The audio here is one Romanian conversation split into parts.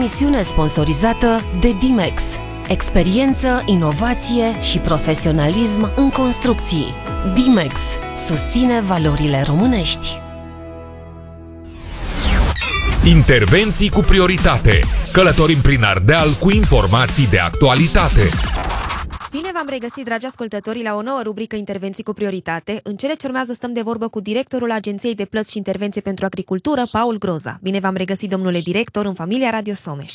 emisiune sponsorizată de Dimex. Experiență, inovație și profesionalism în construcții. Dimex susține valorile românești. Intervenții cu prioritate. Călătorim prin Ardeal cu informații de actualitate. Bine v-am regăsit, dragi ascultători, la o nouă rubrică Intervenții cu prioritate. În cele ce urmează stăm de vorbă cu directorul Agenției de Plăți și Intervenție pentru Agricultură, Paul Groza. Bine v-am regăsit, domnule director, în familia Radio Someș.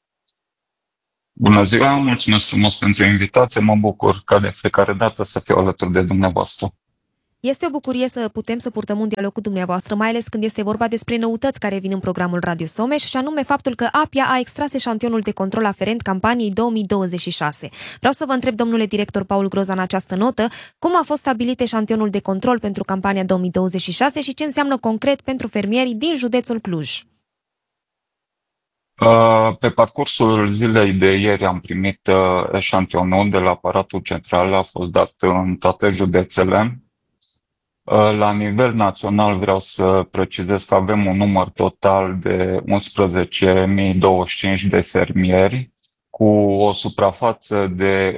Bună ziua, mulțumesc frumos pentru invitație, mă bucur ca de fiecare dată să fiu alături de dumneavoastră. Este o bucurie să putem să purtăm un dialog cu dumneavoastră, mai ales când este vorba despre noutăți care vin în programul Radio Someș, și anume faptul că APIA a extras eșantionul de control aferent campaniei 2026. Vreau să vă întreb, domnule director Paul Groza, în această notă, cum a fost stabilit eșantionul de control pentru campania 2026 și ce înseamnă concret pentru fermierii din județul Cluj? Pe parcursul zilei de ieri am primit eșantionul de la aparatul central, a fost dat în toate județele. La nivel național vreau să precizez că avem un număr total de 11.025 de fermieri cu o suprafață de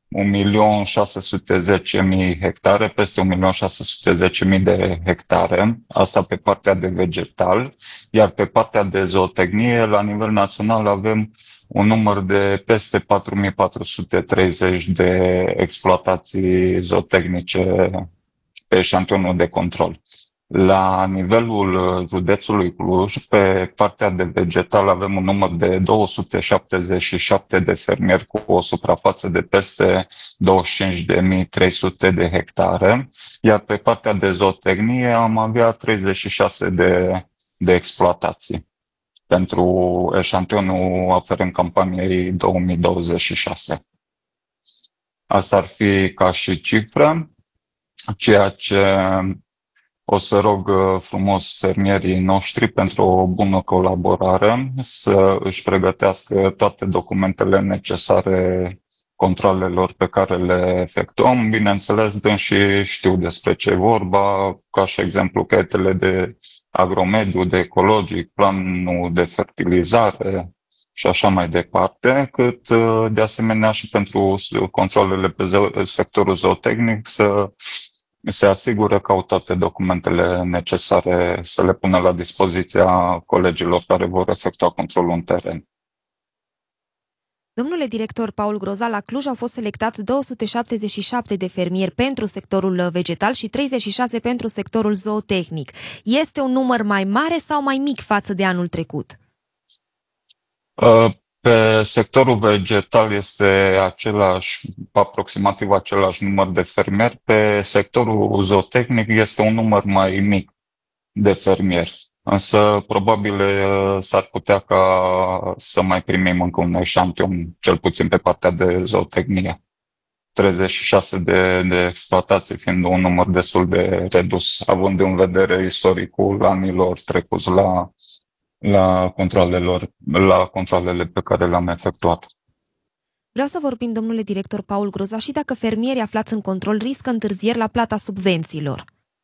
1.610.000 hectare, peste 1.610.000 de hectare, asta pe partea de vegetal, iar pe partea de zootehnie, la nivel național avem un număr de peste 4.430 de exploatații zootehnice pe eșantionul de control. La nivelul județului Cluj, pe partea de vegetal, avem un număr de 277 de fermieri cu o suprafață de peste 25.300 de hectare, iar pe partea de zootehnie am avea 36 de exploatații pentru eșantionul aferent campaniei 2026. Asta ar fi ca și cifre. Ceea ce o să rog frumos fermierii noștri pentru o bună colaborare să își pregătească toate documentele necesare controalelor pe care le efectuăm. Bineînțeles, dânsii știu despre ce e vorba, ca și exemplu caietele de agromediu, de ecologic, planul de fertilizare și așa mai departe, cât de asemenea și pentru controlele pe sectorul zootehnic să se asigură că au toate documentele necesare să le pună la dispoziția colegilor care vor efectua controlul în teren. Domnule director Paul Groza, la Cluj au fost selectați 277 de fermieri pentru sectorul vegetal și 36 pentru sectorul zootehnic. Este un număr mai mare sau mai mic față de anul trecut? Pe sectorul vegetal este aproximativ același număr de fermieri. Pe sectorul zootehnic este un număr mai mic de fermieri. Însă probabil s-ar putea ca să mai primim încă un eșantion, cel puțin pe partea de zootehnie. 36 de exploatații fiind un număr destul de redus, având în vedere istoricul anilor trecuți la controalele pe care le-am efectuat. Vreau să vorbim, domnule director Paul Groza, și dacă fermierii aflați în control riscă întârzieri la plata subvențiilor.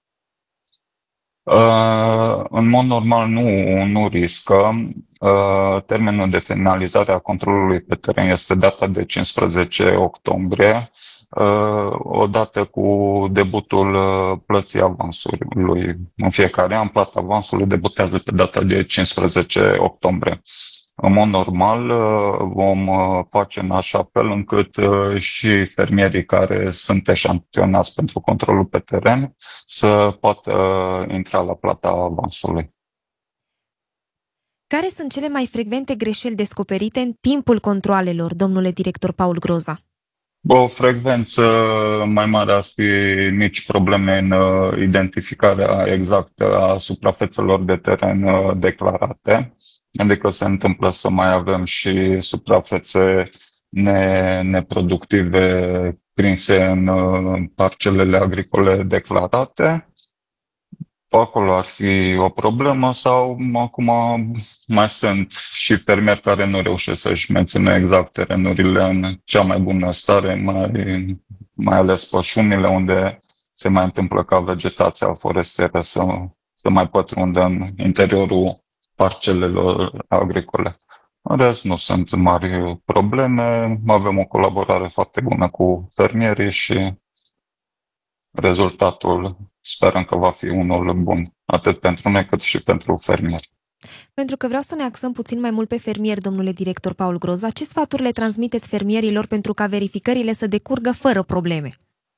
În mod normal nu riscă. Termenul de finalizare a controlului pe teren este data de 15 octombrie, odată cu debutul plății avansului. În fiecare an, plata avansului debutează pe data de 15 octombrie. În mod normal vom face în așa fel încât și fermierii care sunt eșantionați pentru controlul pe teren să poată intra la plata avansului. Care sunt cele mai frecvente greșeli descoperite în timpul controalelor, domnule director Paul Groza? O frecvență mai mare ar fi mici probleme în identificarea exactă a suprafețelor de teren declarate. Adică se întâmplă să mai avem și suprafețe neproductive prinse în parcelele agricole declarate. Acolo ar fi o problemă sau acum mai sunt și fermieri care nu reușesc să-și mențină exact terenurile în cea mai bună stare, mai ales pășunile unde se mai întâmplă ca vegetația forestieră să mai pătrundă în interiorul parcelelor agricole. În rest, nu sunt mari probleme, avem o colaborare foarte bună cu fermierii și rezultatul sperăm că va fi unul bun, atât pentru noi cât și pentru fermieri. Pentru că vreau să ne axăm puțin mai mult pe fermieri, domnule director Paul Groza, ce sfaturi le transmiteți fermierilor pentru ca verificările să decurgă fără probleme?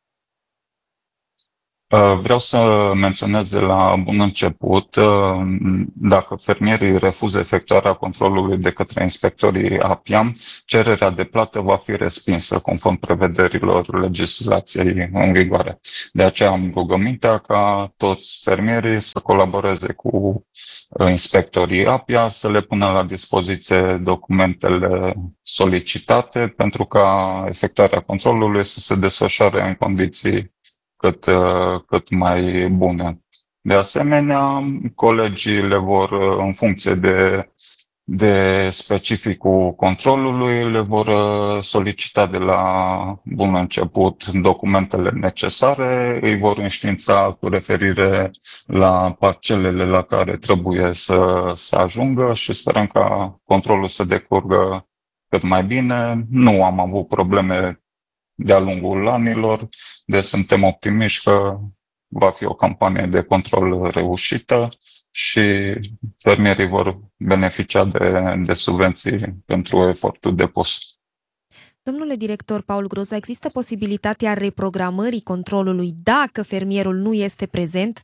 Vreau să menționez de la bun început, dacă fermierii refuză efectuarea controlului de către inspectorii APIAM, cererea de plată va fi respinsă conform prevederilor legislației în vigoare. De aceea am rugămintea ca toți fermierii să colaboreze cu inspectorii APIA, să le pună la dispoziție documentele solicitate pentru ca efectuarea controlului să se desfășoare în condiții cât mai bune. De asemenea, colegii le vor, în funcție de specificul controlului, le vor solicita de la bun început documentele necesare, îi vor înștiința cu referire la parcelele la care trebuie să ajungă și sperăm ca controlul să decurgă cât mai bine. Nu am avut probleme de-a lungul anilor, deci suntem optimiști că va fi o campanie de control reușită și fermierii vor beneficia de subvenții pentru efortul depus. Domnule director Paul Groza, există posibilitatea reprogramării controlului dacă fermierul nu este prezent?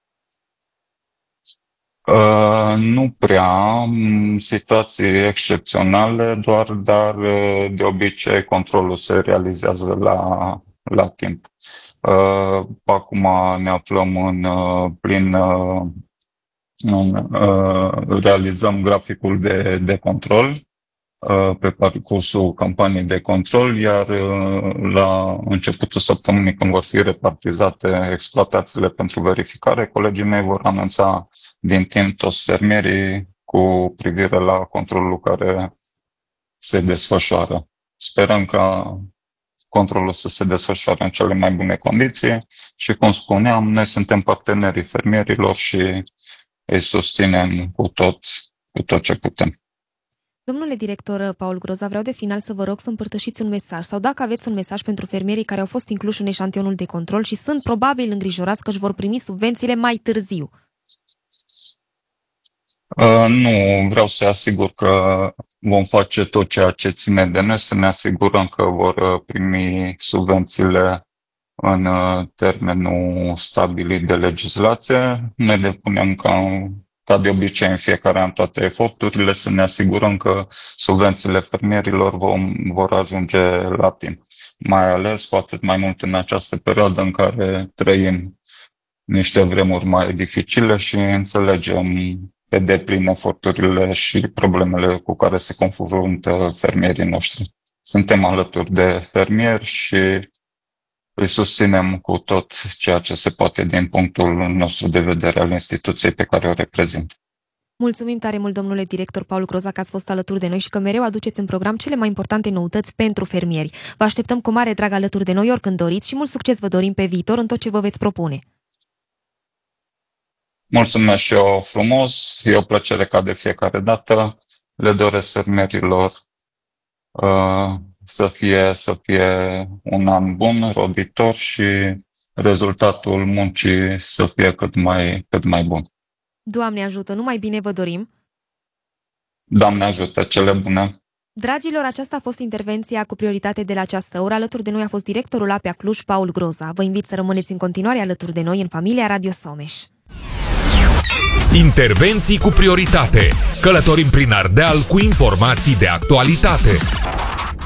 Nu prea, situații excepționale dar de obicei controlul se realizează la timp. Acum ne aflăm în plin, realizăm graficul de control pe parcursul campaniei de control, iar la începutul săptămânii, când vor fi repartizate exploatațiile pentru verificare, colegii mei vor anunța din timp toți fermierii cu privire la controlul care se desfășoară. Sperăm ca controlul să se desfășoare în cele mai bune condiții și, cum spuneam, noi suntem partenerii fermierilor și îi susținem cu tot ce putem. Domnule director Paul Groza, vreau de final să vă rog să împărtășiți un mesaj sau dacă aveți un mesaj pentru fermierii care au fost incluși în eșantionul de control și sunt probabil îngrijorați că își vor primi subvențiile mai târziu. Nu, vreau să asigur că vom face tot ceea ce ține de noi, să ne asigurăm că vor primi subvențiile în termenul stabilit de legislație. Ne depunem ca de obicei în fiecare an toate eforturile să ne asigurăm că subvențiile fermierilor vor ajunge la timp. Mai ales, cu atât mai mult în această perioadă în care trăim niște vremuri mai dificile și înțelegem pe deplin eforturile și problemele cu care se confruntă fermierii noștri. Suntem alături de fermieri și îi susținem cu tot ceea ce se poate din punctul nostru de vedere al instituției pe care o reprezint. Mulțumim tare mult, domnule director Paul Groza, că ați fost alături de noi și că mereu aduceți în program cele mai importante noutăți pentru fermieri. Vă așteptăm cu mare drag alături de noi oricând doriți și mult succes vă dorim pe viitor în tot ce vă veți propune. Mulțumesc și eu frumos, e o plăcere ca de fiecare dată. Le doresc fermierilor să fie un an bun, roditor și rezultatul muncii să fie cât mai bun. Doamne ajută, numai bine vă dorim! Doamne ajută, cele bune! Dragilor, aceasta a fost intervenția cu prioritate de la această oră. Alături de noi a fost directorul APIA Cluj, Paul Groza. Vă invit să rămâneți în continuare alături de noi în familia Radio Someș. Intervenții cu prioritate. Călătorim prin Ardeal cu informații de actualitate.